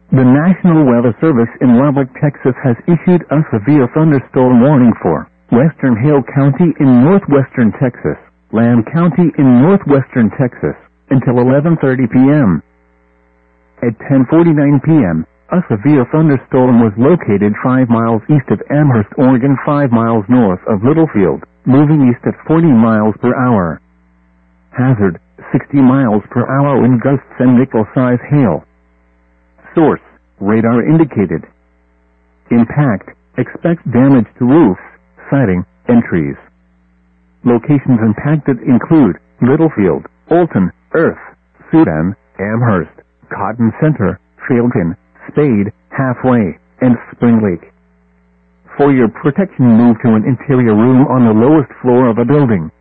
The National Weather Service in Lubbock, Texas has issued a severe thunderstorm warning for Western Hale County in northwestern Texas, Lamb County in northwestern Texas, until 11:30 p.m. At 10:49 p.m., a severe thunderstorm was located 5 miles east of Amherst, Oregon, 5 miles north of Littlefield, moving east at 40 miles per hour. Hazard, 60 miles per hour wind gusts and nickel-size hail. Source, radar indicated. Impact, expect damage to roofs, siding, and trees. Locations impacted include Littlefield, Olton, Earth, Sudan, Amherst, Cotton Center, Failton, Spade, Halfway, and Spring Lake. For your protection, move to an interior room on the lowest floor of a building.